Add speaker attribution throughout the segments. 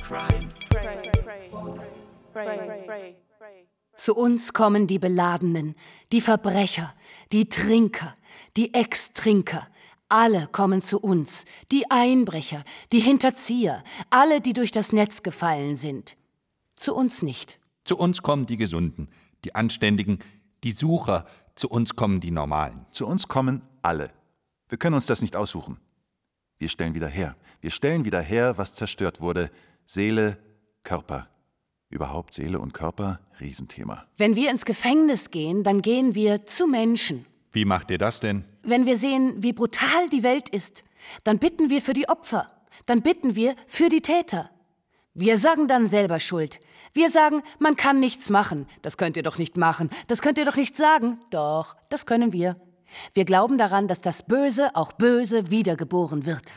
Speaker 1: Zu uns kommen die Beladenen, die Verbrecher, die Trinker, die Ex-Trinker. Alle kommen zu uns, die Einbrecher, die Hinterzieher, alle, die durch das Netz gefallen sind. Zu uns nicht.
Speaker 2: Zu uns kommen die Gesunden, die Anständigen, die Sucher. Zu uns kommen die Normalen.
Speaker 3: Zu uns kommen alle. Wir können uns das nicht aussuchen. Wir stellen wieder her. Wir stellen wieder her, was zerstört wurde. Seele, Körper. Überhaupt Seele und Körper, Riesenthema.
Speaker 1: Wenn wir ins Gefängnis gehen, dann gehen wir zu Menschen.
Speaker 2: Wie macht ihr das denn?
Speaker 1: Wenn wir sehen, wie brutal die Welt ist, dann bitten wir für die Opfer. Dann bitten wir für die Täter. Wir sagen dann selber Schuld. Wir sagen, man kann nichts machen. Das könnt ihr doch nicht machen. Das könnt ihr doch nicht sagen. Doch, das können wir. Wir glauben daran, dass das Böse auch böse wiedergeboren wird.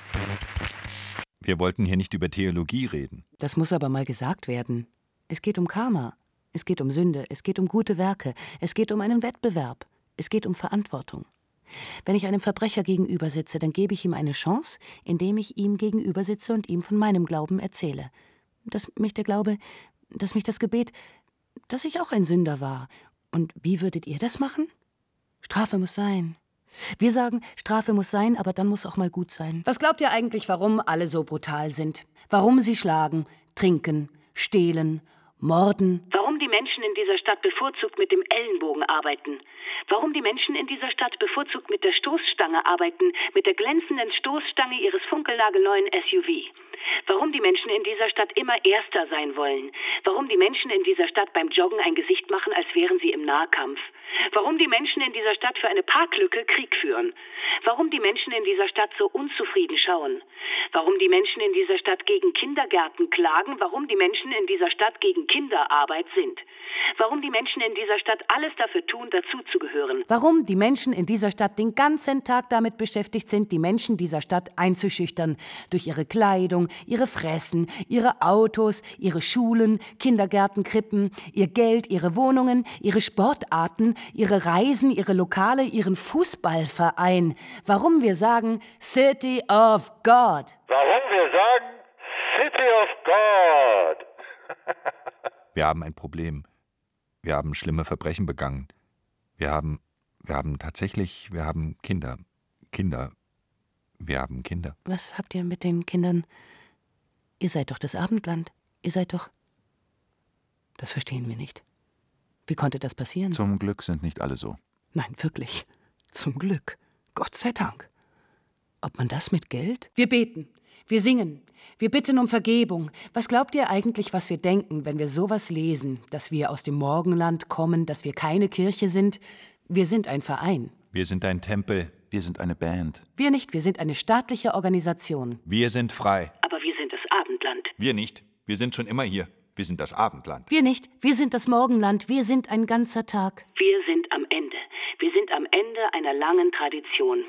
Speaker 2: Wir wollten hier nicht über Theologie reden.
Speaker 1: Das muss aber mal gesagt werden. Es geht um Karma. Es geht um Sünde. Es geht um gute Werke. Es geht um einen Wettbewerb. Es geht um Verantwortung. Wenn ich einem Verbrecher gegenüber sitze, dann gebe ich ihm eine Chance, indem ich ihm gegenüber sitze und ihm von meinem Glauben erzähle. Dass mich das Gebet, dass ich auch ein Sünder war. Und wie würdet ihr das machen? Strafe muss sein. Wir sagen, Strafe muss sein, aber dann muss auch mal gut sein. Was glaubt ihr eigentlich, warum alle so brutal sind? Warum sie schlagen, trinken, stehlen, morden?
Speaker 4: Warum die Menschen in dieser Stadt bevorzugt mit dem Ellenbogen arbeiten? Warum die Menschen in dieser Stadt bevorzugt mit der Stoßstange arbeiten, mit der glänzenden Stoßstange ihres funkelnagelneuen SUV? Warum die Menschen in dieser Stadt immer Erster sein wollen? Warum die Menschen in dieser Stadt beim Joggen ein Gesicht machen, als wären sie im Nahkampf? Warum die Menschen in dieser Stadt für eine Parklücke Krieg führen? Warum die Menschen in dieser Stadt so unzufrieden schauen? Warum die Menschen in dieser Stadt gegen Kindergärten klagen? Warum die Menschen in dieser Stadt gegen Kinderarbeit sind? Warum die Menschen in dieser Stadt alles dafür tun, dazuzugehören?
Speaker 1: Warum die Menschen in dieser Stadt den ganzen Tag damit beschäftigt sind, die Menschen dieser Stadt einzuschüchtern. Durch ihre Kleidung, ihre Fressen, ihre Autos, ihre Schulen, Kindergärten, Krippen, ihr Geld, ihre Wohnungen, ihre Sportarten, ihre Reisen, ihre Lokale, ihren Fußballverein. Warum wir sagen City of God.
Speaker 5: Warum wir sagen City of God.
Speaker 2: Wir haben ein Problem. Wir haben schlimme Verbrechen begangen. Wir haben Kinder. Wir haben Kinder.
Speaker 1: Was habt ihr mit den Kindern? Ihr seid doch das Abendland. Ihr seid doch... Das verstehen wir nicht. Wie konnte das passieren?
Speaker 3: Zum Glück sind nicht alle so.
Speaker 1: Nein, wirklich. Zum Glück. Gott sei Dank. Ob man das mit Geld? Wir beten. Wir singen. Wir bitten um Vergebung. Was glaubt ihr eigentlich, was wir denken, wenn wir sowas lesen? Dass wir aus dem Morgenland kommen, dass wir keine Kirche sind? Wir sind ein Verein.
Speaker 2: Wir sind ein Tempel.
Speaker 3: Wir sind eine Band.
Speaker 1: Wir nicht. Wir sind eine staatliche Organisation.
Speaker 2: Wir sind frei.
Speaker 4: Aber wir sind das Abendland.
Speaker 2: Wir nicht. Wir sind schon immer hier. Wir sind das Abendland.
Speaker 1: Wir nicht. Wir sind das Morgenland. Wir sind ein ganzer Tag.
Speaker 4: Wir sind am Ende. Wir sind am Ende einer langen Tradition.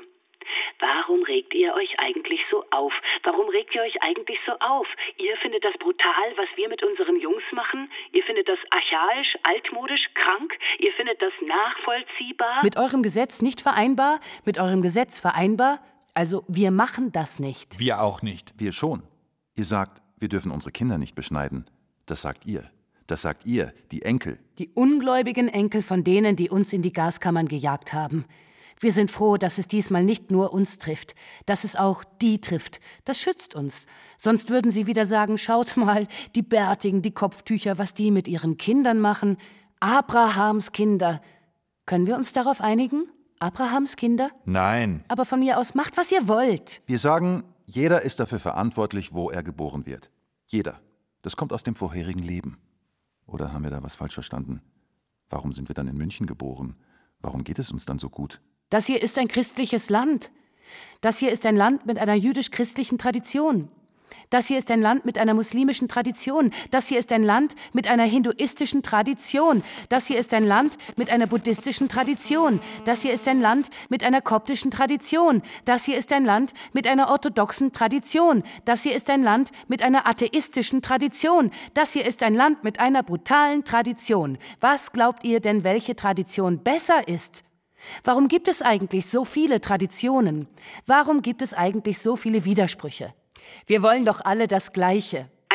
Speaker 4: Warum regt ihr euch eigentlich so auf? Warum regt ihr euch eigentlich so auf? Ihr findet das brutal, was wir mit unseren Jungs machen? Ihr findet das archaisch, altmodisch, krank? Ihr findet das nachvollziehbar?
Speaker 1: Mit eurem Gesetz nicht vereinbar? Mit eurem Gesetz vereinbar? Also, wir machen das nicht.
Speaker 2: Wir auch nicht.
Speaker 3: Wir schon. Ihr sagt, wir dürfen unsere Kinder nicht beschneiden. Das sagt ihr. Das sagt ihr, die Enkel.
Speaker 1: Die ungläubigen Enkel von denen, die uns in die Gaskammern gejagt haben. Wir sind froh, dass es diesmal nicht nur uns trifft, dass es auch die trifft. Das schützt uns. Sonst würden sie wieder sagen, schaut mal, die Bärtigen, die Kopftücher, was die mit ihren Kindern machen. Abrahams Kinder. Können wir uns darauf einigen? Abrahams Kinder?
Speaker 2: Nein.
Speaker 1: Aber von mir aus, macht, was ihr wollt.
Speaker 3: Wir sagen, jeder ist dafür verantwortlich, wo er geboren wird. Jeder. Das kommt aus dem vorherigen Leben. Oder haben wir da was falsch verstanden? Warum sind wir dann in München geboren? Warum geht es uns dann so gut?
Speaker 1: Das hier ist ein christliches Land. Das hier ist ein Land mit einer jüdisch-christlichen Tradition. Das hier ist ein Land mit einer muslimischen Tradition. Das hier ist ein Land mit einer hinduistischen Tradition. Das hier ist ein Land mit einer buddhistischen Tradition. Das hier ist ein Land mit einer koptischen Tradition. Das hier ist ein Land mit einer orthodoxen Tradition. Das hier ist ein Land mit einer atheistischen Tradition. Das hier ist ein Land mit einer brutalen Tradition. Was glaubt ihr denn, welche Tradition besser ist? Warum gibt es eigentlich so viele Traditionen? Warum gibt es eigentlich so viele Widersprüche? Wir wollen doch alle das Gleiche.
Speaker 4: Eine Stadt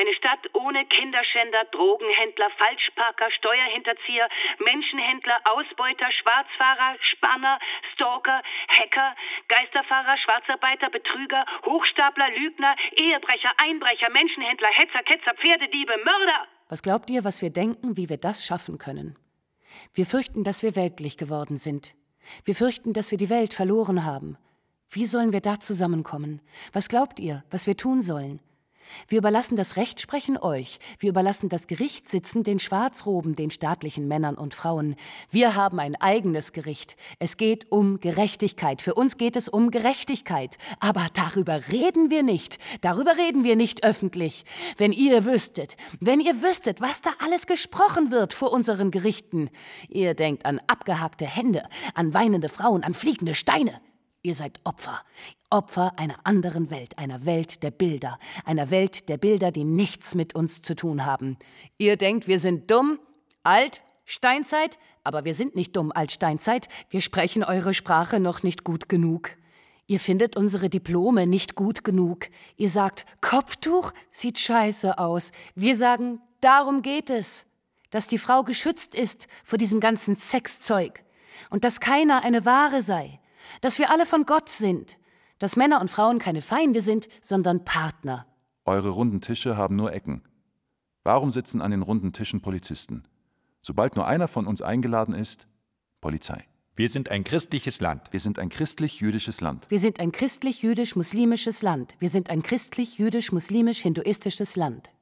Speaker 4: ohne Kinderschänder, Drogenhändler, Falschparker, Steuerhinterzieher, Menschenhändler, Ausbeuter, Schwarzfahrer, Spanner, Stalker, Hacker, Geisterfahrer, Schwarzarbeiter, Betrüger, Hochstapler, Lügner, Ehebrecher, Einbrecher, Menschenhändler, Hetzer, Ketzer, Pferdediebe, Mörder.
Speaker 1: Was glaubt ihr, was wir denken, wie wir das schaffen können? Wir fürchten, dass wir weltlich geworden sind. Wir fürchten, dass wir die Welt verloren haben. Wie sollen wir da zusammenkommen? Was glaubt ihr, was wir tun sollen? Wir überlassen das Rechtsprechen euch. Wir überlassen das Gerichtssitzen den Schwarzroben, den staatlichen Männern und Frauen. Wir haben ein eigenes Gericht. Es geht um Gerechtigkeit. Für uns geht es um Gerechtigkeit. Aber darüber reden wir nicht. Darüber reden wir nicht öffentlich. Wenn ihr wüsstet, was da alles gesprochen wird vor unseren Gerichten. Ihr denkt an abgehackte Hände, an weinende Frauen, an fliegende Steine. Ihr seid Opfer. Opfer einer anderen Welt, einer Welt der Bilder, die nichts mit uns zu tun haben. Ihr denkt, wir sind dumm, alt, Steinzeit, aber wir sind nicht dumm, alt, Steinzeit. Wir sprechen eure Sprache noch nicht gut genug. Ihr findet unsere Diplome nicht gut genug. Ihr sagt, Kopftuch sieht scheiße aus. Wir sagen, darum geht es, dass die Frau geschützt ist vor diesem ganzen Sexzeug und dass keiner eine Ware sei. Dass wir alle von Gott sind, dass Männer und Frauen keine Feinde sind, sondern Partner.
Speaker 3: Eure runden Tische haben nur Ecken. Warum sitzen an den runden Tischen Polizisten? Sobald nur einer von uns eingeladen ist, Polizei.
Speaker 2: Wir sind ein christliches Land.
Speaker 3: Wir sind ein christlich-jüdisches Land.
Speaker 1: Wir sind ein christlich-jüdisch-muslimisches Land. Wir sind ein christlich-jüdisch-muslimisch-hinduistisches Land.